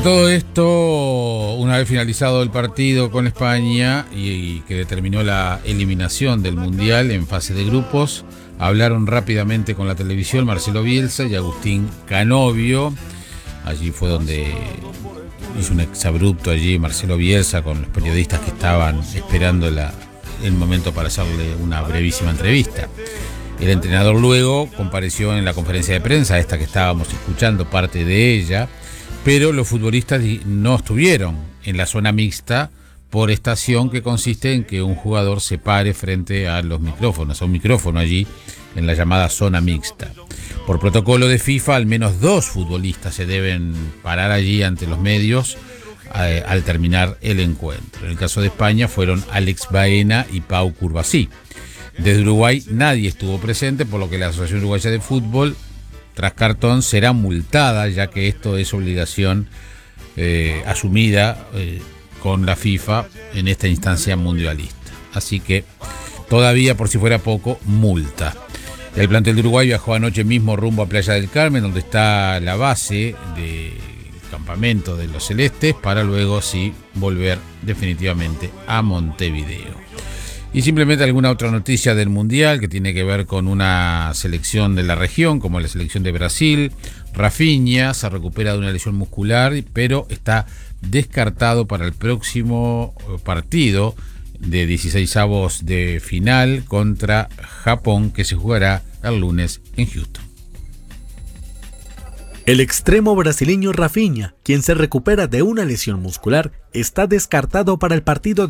Todo esto, una vez finalizado el partido con España y que determinó la eliminación del Mundial en fase de grupos, hablaron rápidamente con la televisión Marcelo Bielsa y Agustín Canovio. Allí fue donde hizo un exabrupto allí Marcelo Bielsa con los periodistas que estaban esperando el momento para hacerle una brevísima entrevista. El entrenador luego compareció en la conferencia de prensa, esta que estábamos escuchando parte de ella, pero los futbolistas no estuvieron en la zona mixta por estación, que consiste en que un jugador se pare frente a los micrófonos, a un micrófono allí en la llamada zona mixta. Por protocolo de FIFA, al menos 2 futbolistas se deben parar allí ante los medios al terminar el encuentro. En el caso de España fueron Alex Baena y Pau Curbasí. Desde Uruguay nadie estuvo presente, por lo que la Asociación Uruguaya de Fútbol, tras cartón, será multada, ya que esto es obligación asumida con la FIFA en esta instancia mundialista. Así que todavía, por si fuera poco, multa. El plantel de Uruguay viajó anoche mismo rumbo a Playa del Carmen, donde está la base del campamento de los celestes, para luego sí volver definitivamente a Montevideo. Y simplemente alguna otra noticia del Mundial que tiene que ver con una selección de la región, como la selección de Brasil. Rafinha se recupera de una lesión muscular, pero está descartado para el próximo partido de 16avos de final contra Japón, que se jugará el lunes en Houston. El extremo brasileño Rafinha, quien se recupera de una lesión muscular, está descartado para el partido